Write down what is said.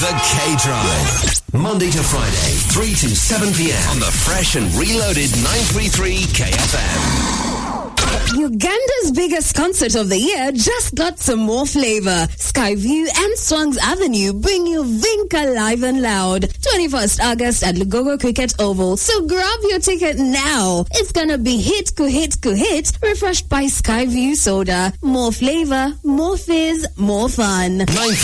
The K-Drive. Monday to Friday, 3 to 7 p.m. on the fresh and reloaded 933 KFM. Uganda's biggest concert of the year just got some more flavor. Skyview and Swans Avenue bring you Vinca Live and Loud. 21st August at Lugogo Cricket Oval. So grab your ticket now. It's gonna be hit, refreshed by Skyview Soda. More flavor, more fizz, more fun.